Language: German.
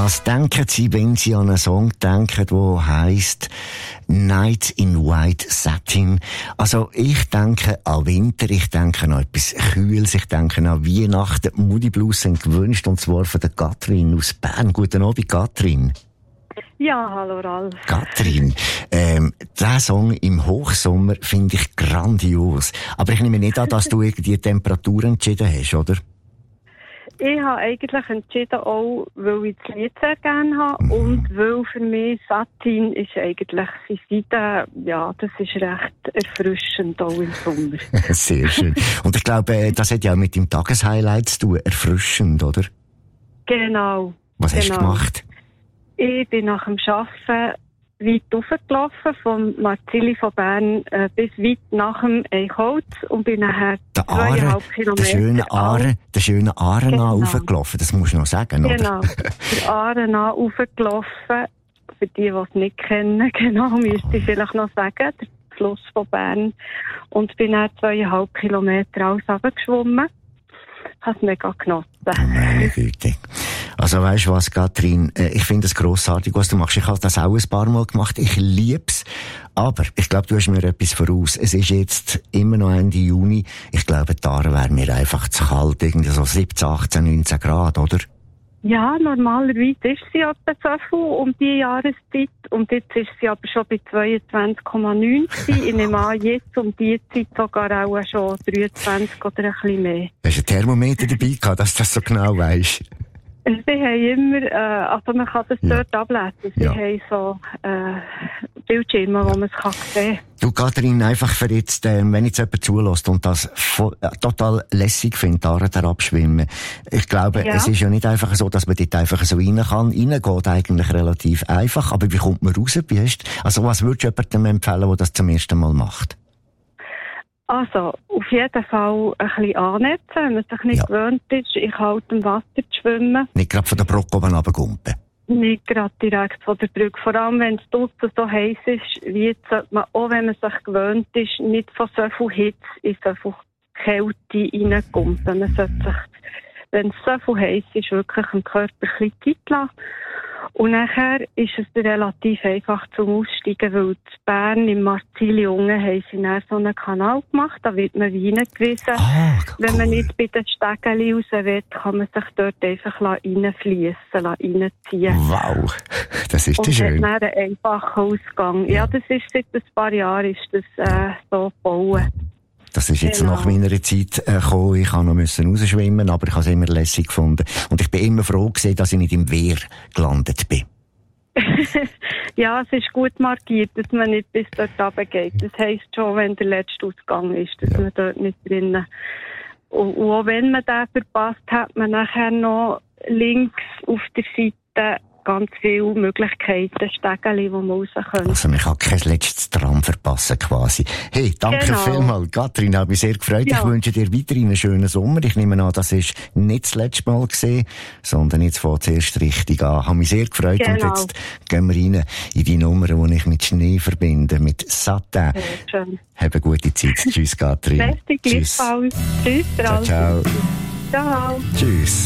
Was denken Sie, wenn Sie an einen Song denken, der heisst Night in White Satin? Also, ich denke an Winter, ich denke an etwas Kühles, ich denke an Weihnachten. Moody Blues sind gewünscht, und zwar von der Katrin aus Bern. Guten Abend, Katrin. Ja, hallo Ralf. Katrin, der Song im Hochsommer finde ich grandios. Aber ich nehme nicht an, dass du die Temperatur entschieden hast, oder? Ich habe eigentlich entschieden, auch weil ich das Lied sehr gerne habe und weil für mich Satin ist eigentlich die Seite, ja, das ist recht erfrischend auch im Sommer. Sehr schön. Und ich glaube, das hat ja auch mit dem Tageshighlight zu tun, erfrischend, oder? Genau. Was hast du gemacht? Ich bin nach dem Arbeiten weit raufgelaufen, von Marzili von Bern bis weit nach dem Eichholz und bin nachher 2,5 Kilometer der schöne Aare raufgelaufen, das musst du noch sagen, oder? Genau, der Aare raufgelaufen, für die, die es nicht kennen, genau, müsste ich vielleicht noch sagen, der Fluss von Bern, und bin dann 2,5 Kilometer alles runtergeschwommen. Habe es mega genossen. Meine Güte. Also weisst du was, Katrin, ich finde es grossartig, was du machst. Ich habe das auch ein paar Mal gemacht. Ich lieb's. Aber ich glaube, du hast mir etwas voraus. Es ist jetzt immer noch Ende Juni. Ich glaube, die Aare wäre mir einfach zu kalt. Irgendwie so 17, 18, 19 Grad, oder? Ja, normalerweise ist sie etwa so viel um die Jahreszeit. Und jetzt ist sie aber schon bei 22,9. Ich nehme an, jetzt um die Zeit sogar auch schon 23 oder ein bisschen mehr. Hast du ein Thermometer dabei gehabt, dass du das so genau weisst? Sie haben immer, also man kann das dort ablesen. Sie haben so Bildschirme, wo man es kann sehen. Du, Katrin, einfach für jetzt, wenn jetzt jemand zulässt und das total lässig findet, da abschwimmen. Ich glaube, es ist ja nicht einfach so, dass man dort einfach so rein kann. Rein geht eigentlich relativ einfach, aber wie kommt man raus? Also was würdest du jemandem empfehlen, der das zum ersten Mal macht? Also, auf jeden Fall ein bisschen annetzen, wenn man sich nicht gewöhnt ist, in kaltem Wasser zu schwimmen. Nicht gerade von der Brocke oben runtergumpen. Nicht gerade direkt von der Brücke. Vor allem, wenn es draussen so heiß ist, wie jetzt, sollte man, auch wenn man sich gewöhnt ist, nicht von so viel Hitze in so viel Kälte reingumpen. Man sollte sich, wenn es so viel heiß ist, wirklich dem Körper ein bisschen Zeit lassen. Und nachher ist es relativ einfach zum Aussteigen, weil in Bern im Marzili unten haben sie dann so einen Kanal gemacht, da wird man reingewiesen. Wenn man nicht bei den Stegeli raus will, kann man sich dort einfach reinfliessen, reinziehen. Wow, das ist schön. Und hat dann einen einfachen Ausgang. Ja, das ist seit ein paar Jahren ist das so gebaut. Das ist jetzt nach meiner Zeit gekommen. Ich musste noch rausschwimmen, aber ich habe es immer lässig gefunden. Und ich bin immer froh gewesen, dass ich nicht im Wehr gelandet bin. Ja, es ist gut markiert, dass man nicht bis dort runtergeht. Das heisst schon, wenn der letzte Ausgang ist, dass man dort nicht drinnen. Und auch wenn man den verpasst, hat man nachher noch links auf der Seite ganz viele Möglichkeiten, Stegeli, wo man raus kann. Also man kann kein letztes Tram verpassen quasi. Hey, danke vielmals, Katrin, hat mich sehr gefreut. Ja. Ich wünsche dir weiterhin einen schönen Sommer. Ich nehme an, das ist nicht das letzte Mal gesehen, sondern jetzt fängt es erst richtig an. Hat mich sehr gefreut. Und jetzt gehen wir rein in die Nummer, die ich mit Schnee verbinde, mit Satin. Schön. Have eine gute Zeit. Tschüss, Katrin. Tschüss. Tschüss, Ralf. Ciao. Ciao. Tschüss.